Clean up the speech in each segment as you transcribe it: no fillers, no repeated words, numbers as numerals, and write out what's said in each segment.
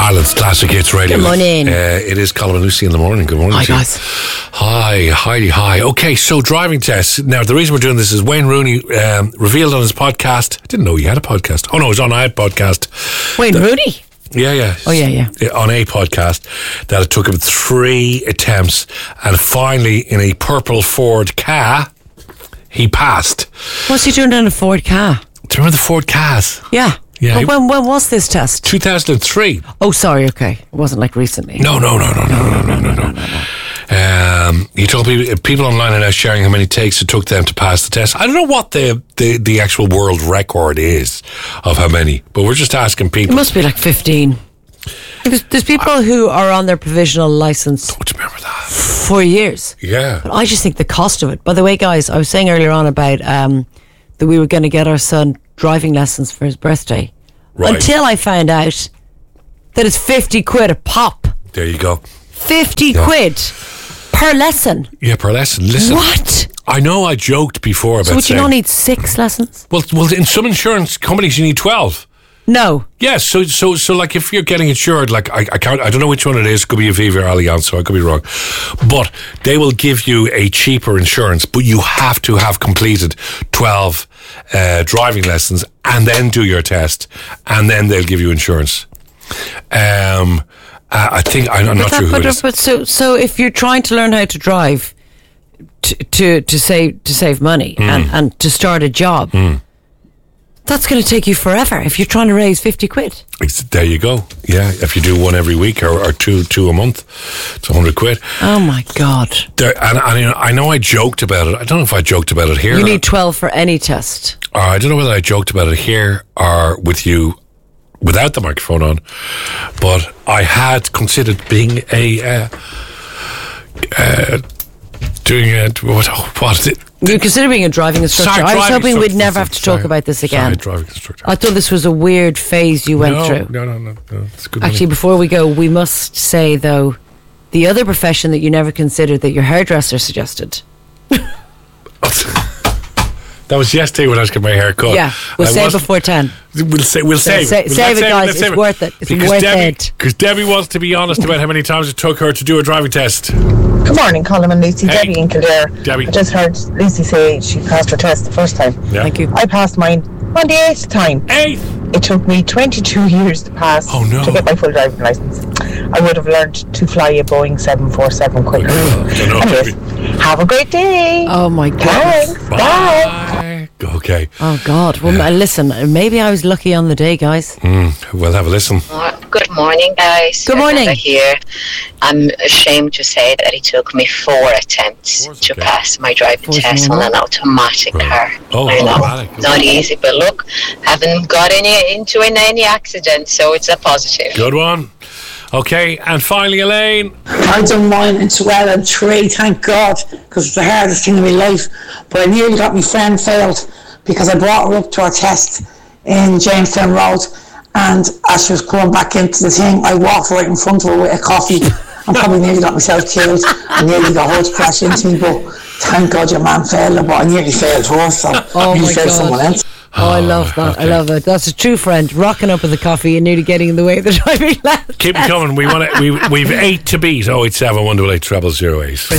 Ireland's Classic Hits Radio. Good morning. It is Colin and Lucy in the morning. Good morning. Hi, to you. guys. Hi, Heidi, hi. Okay, so driving tests. Now, the reason we're doing this is Wayne Rooney revealed on his podcast. I didn't know he had a podcast. Oh, no, it was on our podcast. Wayne Rooney? Yeah. Oh, yeah. On a podcast that it took him 3 attempts, and finally, in a purple Ford car, he passed. What's he doing in a Ford car? Do you remember the Ford cars? Yeah. Yeah. But when was this test? 2003. Oh, sorry, okay. It wasn't like recently. No. He told people online are now sharing how many takes it took them to pass the test. I don't know what the actual world record is of how many, but we're just asking people. It must be like 15. There's people who are on their provisional license Don't you remember that? for years. Yeah. But I just think the cost of it. By the way, guys, I was saying earlier on about that we were going to get our son driving lessons for his birthday. Right. Until I found out that it's 50 quid a pop. There you go. 50 quid per lesson. Yeah, per lesson. Listen. What? I know I joked before about So would you saying, not need 6 lessons? Well, in some insurance companies you need 12. No. Yes, so like if you're getting insured, like I don't know which one it is. It could be Aviva or Allianz, so I could be wrong. But they will give you a cheaper insurance, but you have to have completed 12 driving lessons and then do your test, and then they'll give you insurance. I think I'm not sure who it is. But so if you're trying to learn how to drive to save money and to start a job. That's going to take you forever if you're trying to raise 50 quid. There you go. Yeah, if you do one every week or two a month, it's 100 quid. Oh my God. I know I joked about it. I don't know if I joked about it here. You need 12 for any test. I don't know whether I joked about it here or with you without the microphone on, but I had considered being what is it? You consider being a driving instructor. I was hoping we'd never have to talk about this again. Driving instructor. I thought this was a weird phase you went through. No. It's good. Actually, before we go, we must say, though, the other profession that you never considered that your hairdresser suggested. That was yesterday when I was getting my hair cut. Yeah, we'll save before 10. We'll save it. Save it, guys. It's worth it. It's worth it. Because Debbie wants to be honest about how many times it took her to do a driving test. Good morning, Colin and Lucy. Hey. Debbie in Kildare. Debbie. I just heard Lucy say she passed her test the first time. Yeah. Thank you. I passed mine on the 8th time. 8th? It took me 22 years to pass to get my full driving licence. I would have learned to fly a Boeing 747 quicker. Anyways, have a great day. Oh my God. Thanks. Bye. Okay. Oh God. Well, listen, maybe I was lucky on the day, guys. We'll have a listen. Good morning, guys. Good morning. Another here. I'm ashamed to say that it took me 4 attempts to pass my driving test on an automatic car. Oh, I know. automatic. Not easy, but look, haven't got into any accident, so it's a positive. Good one. Okay, and finally, Elaine. I done mine in 12 and 3, thank God, because it's the hardest thing in my life. But I nearly got my friend failed because I brought her up to our test in Jamestown Road, and as she was coming back into the thing, I walked right in front of her with a coffee and probably nearly got myself killed. I nearly got her to crash into me, but thank God your man failed her, but I nearly failed her, so Oh you my failed God. someone else. Oh, I love that. okay. I love it. That's a true friend. Rocking up with the coffee and nearly getting in the way of the driving lesson. Keep it coming. We've 8 to beat. 087 188 0008.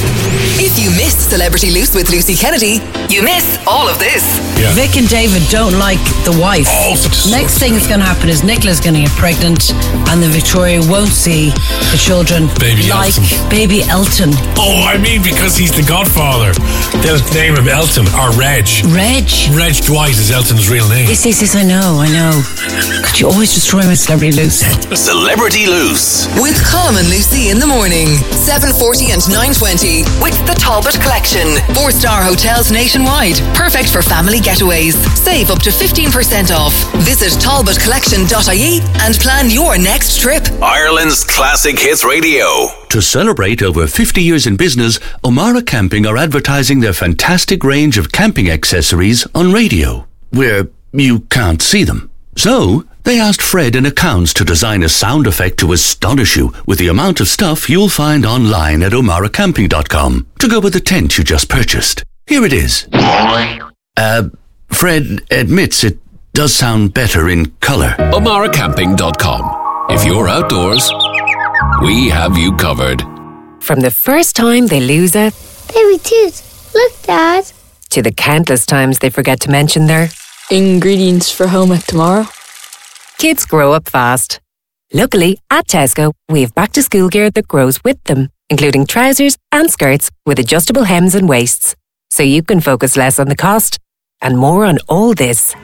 If you missed Celebrity Loose with Lucy Kennedy, you miss all of this. Yeah. Vic and David don't like the wife. Oh, Next thing that's going to happen is Nicola's going to get pregnant and then Victoria won't see the children Baby like Elton. baby Elton. Oh, I mean, because he's the godfather. They'll name him Elton or Reg. Reg. Reg Dwight is Elton's real name. Yes, I know. God, you always destroy my Celebrity Loose. Celebrity Loose. With Colin and Lucy in the morning, 7:40 and 9:20 with the Talbot Collection. 4-star hotels nationwide, perfect for family getaways. Save up to 15% off. Visit talbotcollection.ie and plan your next trip. Ireland's Classic Hits Radio. To celebrate over 50 years in business, O'Mara Camping are advertising their fantastic range of camping accessories on radio, where you can't see them. So, they asked Fred in accounts to design a sound effect to astonish you with the amount of stuff you'll find online at omaracamping.com to go with the tent you just purchased. Here it is. Fred admits it does sound better in colour. omaracamping.com. If you're outdoors, we have you covered. From the first time they lose a baby tooth, look, Dad, to the countless times they forget to mention their ingredients for home ec tomorrow. Kids grow up fast. Luckily, at Tesco, we have back-to-school gear that grows with them, including trousers and skirts with adjustable hems and waists, so you can focus less on the cost and more on all this.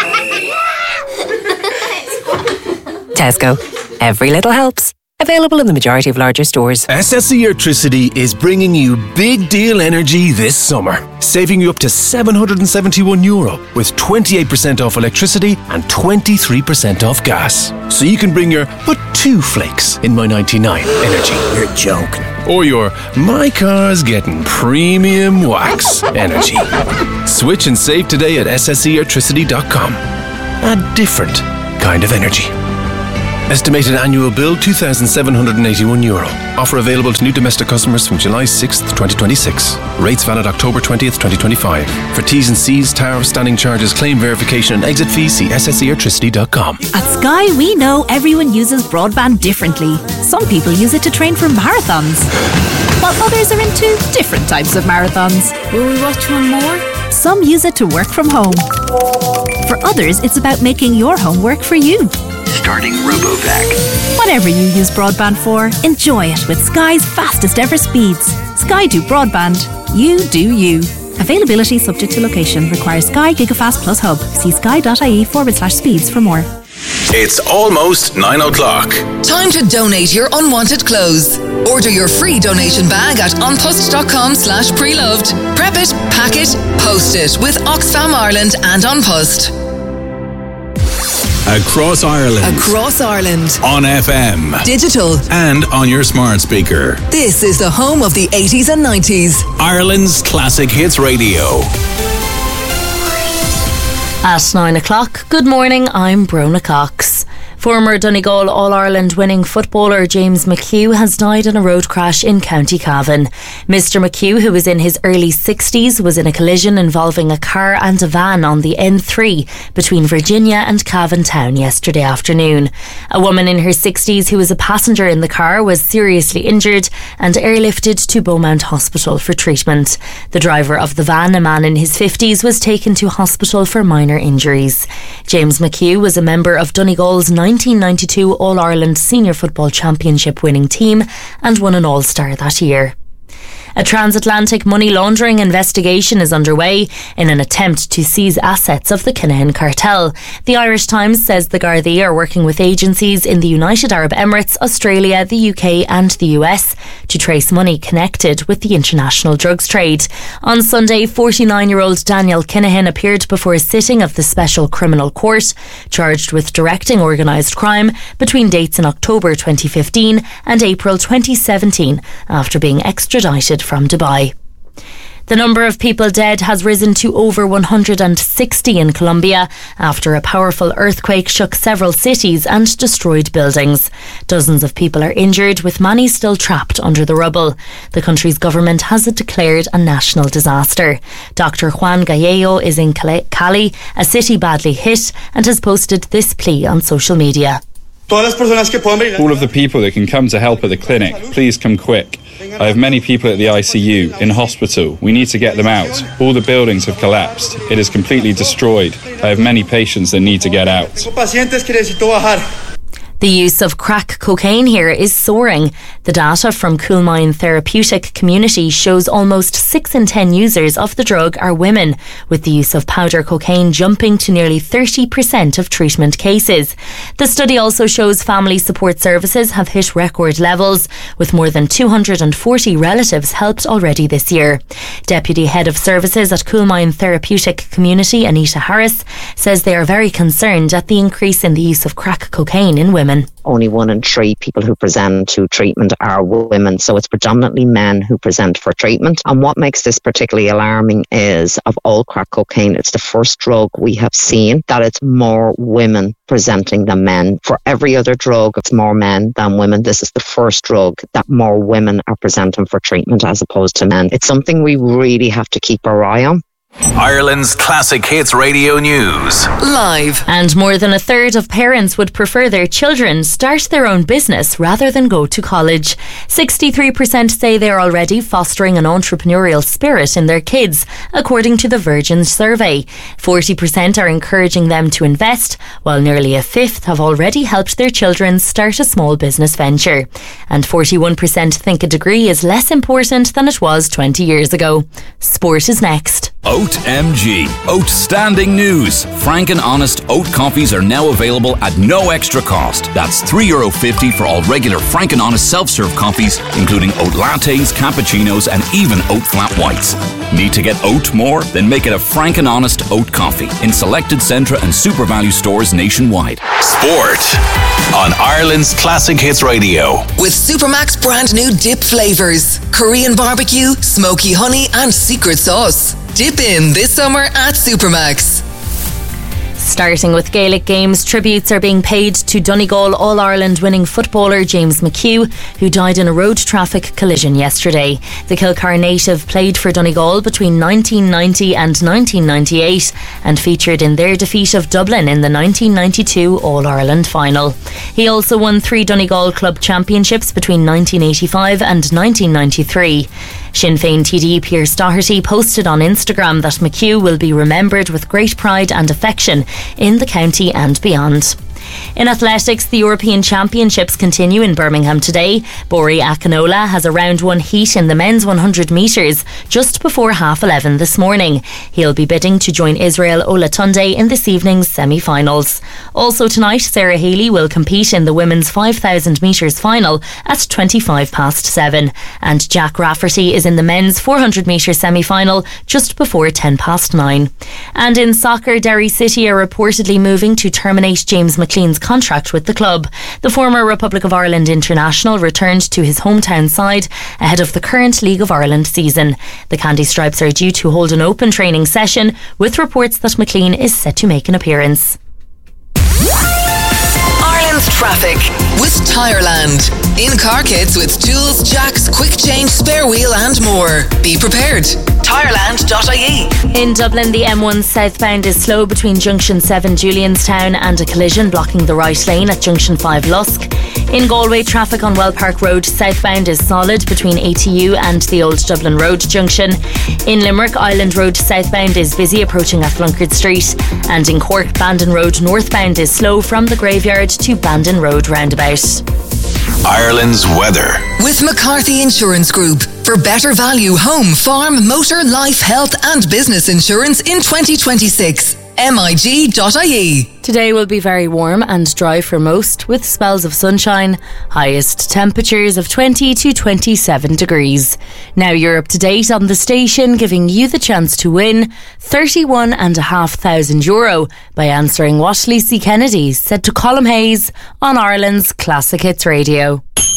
Tesco. Every little helps. Available in the majority of larger stores. SSE Electricity is bringing you big deal energy this summer, saving you up to €771 with 28% off electricity and 23% off gas. So you can bring your "but two flakes in my 99 energy." You're joking. Or your "my car's getting premium wax" energy. Switch and save today at sseelectricity.com. A different kind of energy. Estimated annual bill €2,781. Offer available to new domestic customers from July 6th, 2026. Rates valid October 20th, 2025. For T's and C's, tariffs, standing charges, claim verification and exit fees, see sseelectricity.com. At Sky, we know everyone uses broadband differently. Some people use it to train for marathons, while others are into different types of marathons. Will we watch one more? Some use it to work from home. For others, it's about making your home work for you. Starting RoboVac. Whatever you use broadband for, enjoy it with Sky's fastest ever speeds. Sky do broadband. You do you. Availability subject to location. Requires Sky Gigafast Plus Hub. See sky.ie/speeds for more. It's almost 9 o'clock. Time to donate your unwanted clothes. Order your free donation bag at onpost.com/preloved. Prep it, pack it, post it with Oxfam Ireland and On Post. Across Ireland. Across Ireland. On FM. Digital. And on your smart speaker. This is the home of the 80s and 90s. Ireland's Classic Hits Radio. At 9 o'clock, good morning, I'm Brona Cox. Former Donegal All-Ireland winning footballer James McHugh has died in a road crash in County Cavan. Mr McHugh, who was in his early 60s, was in a collision involving a car and a van on the N3 between Virginia and Cavan Town yesterday afternoon. A woman in her 60s who was a passenger in the car was seriously injured and airlifted to Beaumont Hospital for treatment. The driver of the van, a man in his 50s, was taken to hospital for minor injuries. James McHugh was a member of Donegal's 1992 All-Ireland Senior Football Championship winning team and won an All-Star that year. A transatlantic money laundering investigation is underway in an attempt to seize assets of the Kinahan cartel. The Irish Times says the Gardaí are working with agencies in the United Arab Emirates, Australia, the UK and the US to trace money connected with the international drugs trade. On Sunday, 49-year-old Daniel Kinahan appeared before a sitting of the Special Criminal Court, charged with directing organised crime between dates in October 2015 and April 2017 after being extradited from Dubai. The number of people dead has risen to over 160 in Colombia after a powerful earthquake shook several cities and destroyed buildings. Dozens of people are injured, with many still trapped under the rubble. The country's government has declared a national disaster. Dr. Juan Gallego is in Cali, a city badly hit, and has posted this plea on social media. All of the people that can come to help at the clinic, please come quick. I have many people at the ICU, in hospital. We need to get them out. All the buildings have collapsed. It is completely destroyed. I have many patients that need to get out. The use of crack cocaine here is soaring. The data from Coolmine Therapeutic Community shows almost 6 in 10 users of the drug are women, with the use of powder cocaine jumping to nearly 30% of treatment cases. The study also shows family support services have hit record levels, with more than 240 relatives helped already this year. Deputy Head of Services at Coolmine Therapeutic Community, Anita Harris, says they are very concerned at the increase in the use of crack cocaine in women. Only 1 in 3 people who present to treatment are women, so it's predominantly men who present for treatment. And what makes this particularly alarming is, of all crack cocaine, it's the first drug we have seen that it's more women presenting than men. For every other drug, it's more men than women. This is the first drug that more women are presenting for treatment as opposed to men. It's something we really have to keep our eye on. Ireland's Classic Hits Radio News. Live. And more than a third of parents would prefer their children start their own business rather than go to college. 63% say they're already fostering an entrepreneurial spirit in their kids, according to the Virgin survey. 40% are encouraging them to invest, while nearly a fifth have already helped their children start a small business venture. And 41% think a degree is less important than it was 20 years ago. Sport is next. Oat MG. Outstanding news. Frank and Honest oat coffees are now available at no extra cost. That's €3.50 for all regular Frank and Honest self-serve coffees, including oat lattes, cappuccinos and even oat flat whites. Need to get oat more? Then make it a Frank and Honest oat coffee in selected Centra and Super Value stores nationwide. Sport on Ireland's Classic Hits Radio. With Supermac's brand new dip flavours. Korean barbecue, smoky honey and secret sauce. Dip in this summer at Supermac's. Starting with Gaelic games, tributes are being paid to Donegal All-Ireland winning footballer James McHugh, who died in a road traffic collision yesterday. The Kilcar native played for Donegal between 1990 and 1998 and featured in their defeat of Dublin in the 1992 All-Ireland final. He also won 3 Donegal club championships between 1985 and 1993. Sinn Féin TD Pearse Doherty posted on Instagram that McHugh will be remembered with great pride and affection in the county and beyond. In athletics, the European Championships continue in Birmingham today. Bori Akinola has a round 1 heat in the men's 100 metres just before 11:30 this morning. He'll be bidding to join Israel Olatunde in this evening's semi-finals. Also tonight, Sarah Healy will compete in the women's 5,000 metres final at 7:25, and Jack Rafferty is in the men's 400 metre semi-final just before 9:10. And in soccer, Derry City are reportedly moving to terminate James McLean's contract with the club. The former Republic of Ireland international returned to his hometown side ahead of the current League of Ireland season. The Candy Stripes are due to hold an open training session, with reports that McLean is set to make an appearance. Ireland's traffic with Tireland. In car kits with tools, jacks, quick change, spare wheel and more. Be prepared. Tireland.ie. In Dublin, the M1 southbound is slow between Junction 7 Julianstown and a collision blocking the right lane at Junction 5 Lusk. In Galway, traffic on Wellpark Road southbound is solid between ATU and the Old Dublin Road junction. In Limerick, Island Road southbound is busy approaching Athlunkard Street. And in Cork, Bandon Road northbound is slow from the Graveyard to Bandon Road roundabout. Ireland's weather. With McCarthy Insurance Group. For better value home, farm, motor, life, health and business insurance in 2026. MIG.ie. Today will be very warm and dry for most, with spells of sunshine. Highest temperatures of 20 to 27 degrees. Now you're up to date on the station, giving you the chance to win €31,500 by answering what Lacey Kennedy said to Colm Hayes on Ireland's Classic Hits Radio.